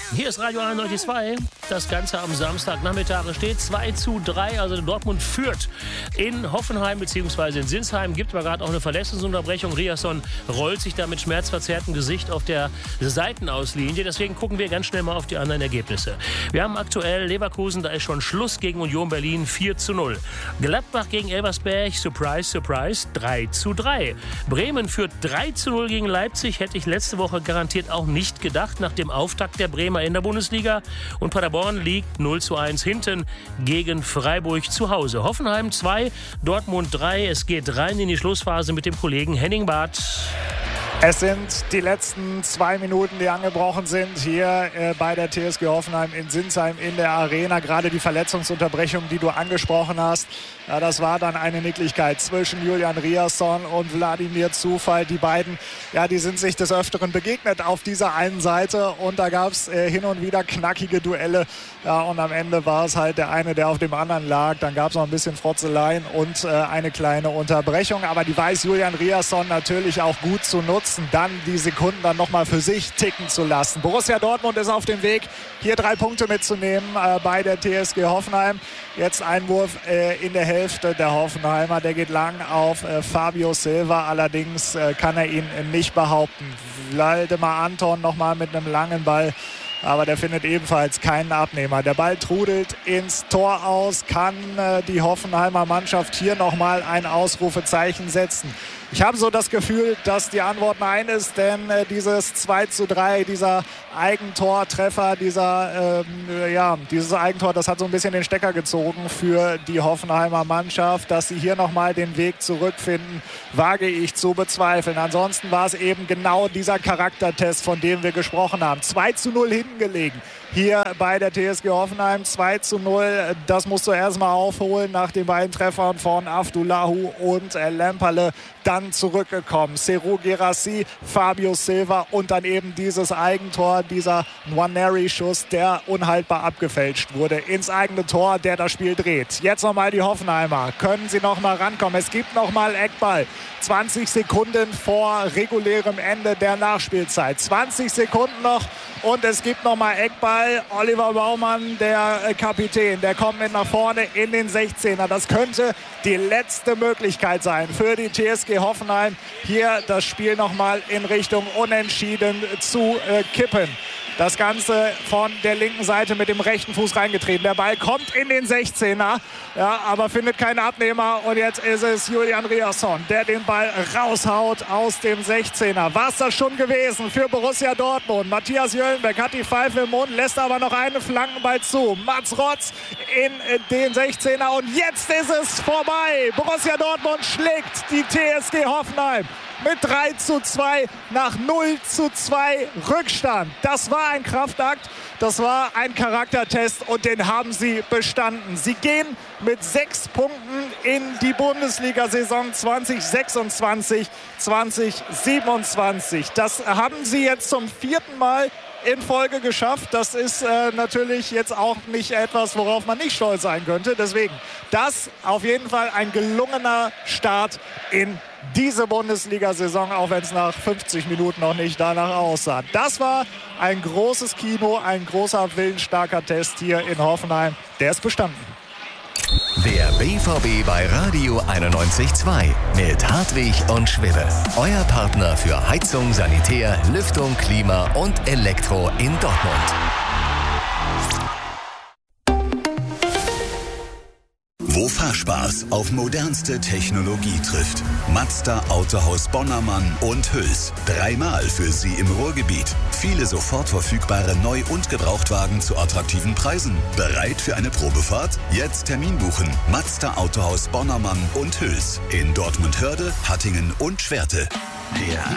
Hier ist Radio 91.2. Das Ganze am Samstagnachmittag. Es steht 2:3. Also Dortmund führt in Hoffenheim bzw. in Sinsheim. Gibt aber gerade auch eine Verletzungsunterbrechung. Riasson rollt sich da mit schmerzverzerrtem Gesicht auf der Seitenauslinie. Deswegen gucken wir ganz schnell mal auf die anderen Ergebnisse. Wir haben aktuell Leverkusen, da ist schon Schluss gegen Union Berlin, 4:0. Gladbach gegen Elversberg, surprise, surprise, 3:3. Bremen führt 3:0 gegen Leipzig. Hätte ich letzte Woche garantiert auch nicht gedacht, nach dem Auftakt der Bremer in der Bundesliga. Und Paderborn liegt 0:1 hinten gegen Freiburg zu Hause. Hoffenheim 2, Dortmund 3. Es geht rein in die Schlussphase mit dem Kollegen Henning Barth. Es sind die letzten 2 Minuten, die angebrochen sind hier bei der TSG Hoffenheim in Sinsheim in der Arena. Gerade die Verletzungsunterbrechung, die du angesprochen hast, ja, das war dann eine Nicklichkeit zwischen Julian Riasson und Wladimir Zufall. Die beiden, ja, die sind sich des Öfteren begegnet auf dieser einen Seite und da gab es hin und wieder knackige Duelle. Ja, und am Ende war es halt der eine, der auf dem anderen lag. Dann gab es noch ein bisschen Frotzeleien und eine kleine Unterbrechung. Aber die weiß Julian Riasson natürlich auch gut zu nutzen, dann die Sekunden dann nochmal für sich ticken zu lassen. Borussia Dortmund ist auf dem Weg, hier 3 Punkte mitzunehmen bei der TSG Hoffenheim. Jetzt Einwurf in der Hälfte der Hoffenheimer. Der geht lang auf Fabio Silva. Allerdings kann er ihn nicht behaupten. Waldemar Anton nochmal mit einem langen Ball. Aber der findet ebenfalls keinen Abnehmer. Der Ball trudelt ins Tor aus. Kann die Hoffenheimer Mannschaft hier nochmal ein Ausrufezeichen setzen? Ich habe so das Gefühl, dass die Antwort nein ist, denn dieses 2:3, dieser Eigentortreffer, dieses Eigentor, das hat so ein bisschen den Stecker gezogen für die Hoffenheimer Mannschaft. Dass sie hier nochmal den Weg zurückfinden, wage ich zu bezweifeln. Ansonsten war es eben genau dieser Charaktertest, von dem wir gesprochen haben. 2:0 hinten gelegen. Hier bei der TSG Hoffenheim 2:0. Das musst du erstmal aufholen nach den beiden Treffern von Afdulahu und Lemperle. Dann zurückgekommen. Serhou Guirassy, Fabio Silva und dann eben dieses Eigentor, dieser Nwaneri-Schuss, der unhaltbar abgefälscht wurde ins eigene Tor, der das Spiel dreht. Jetzt nochmal die Hoffenheimer. Können sie nochmal rankommen? Es gibt nochmal Eckball. 20 Sekunden vor regulärem Ende der Nachspielzeit. 20 Sekunden noch und es gibt nochmal Eckball. Oliver Baumann, der Kapitän, der kommt mit nach vorne in den 16er. Das könnte die letzte Möglichkeit sein für die TSG Hoffenheim, hier das Spiel nochmal in Richtung Unentschieden zu kippen. Das Ganze von der linken Seite mit dem rechten Fuß reingetreten. Der Ball kommt in den 16er, ja, aber findet keinen Abnehmer. Und jetzt ist es Julian Riasson, der den Ball raushaut aus dem 16er. War es das schon gewesen für Borussia Dortmund? Matthias Jöllenbeck hat die Pfeife im Mund, lässt aber noch einen Flankenball zu. Mats Rotz in den 16er und jetzt ist es vorbei. Borussia Dortmund schlägt die TSG Hoffenheim mit 3:2 nach 0:2 Rückstand. Das war ein Kraftakt, das war ein Charaktertest und den haben sie bestanden. Sie gehen mit 6 Punkten in die Bundesliga-Saison 2026/27. Das haben sie jetzt zum 4. Mal in Folge geschafft. Das ist natürlich jetzt auch nicht etwas, worauf man nicht stolz sein könnte. Deswegen, das auf jeden Fall ein gelungener Start in diese Bundesliga-Saison, auch wenn es nach 50 Minuten noch nicht danach aussah. Das war ein großes Kino, ein großer willensstarker Test hier in Hoffenheim. Der ist bestanden. Der BVB bei Radio 91.2 mit Hartwig und Schwibbe. Euer Partner für Heizung, Sanitär, Lüftung, Klima und Elektro in Dortmund. Wo Fahrspaß auf modernste Technologie trifft. Mazda Autohaus Bonnermann und Hüls. 3-mal für Sie im Ruhrgebiet. Viele sofort verfügbare Neu- und Gebrauchtwagen zu attraktiven Preisen. Bereit für eine Probefahrt? Jetzt Termin buchen. Mazda Autohaus Bonnermann und Hüls. In Dortmund-Hörde, Hattingen und Schwerte. Der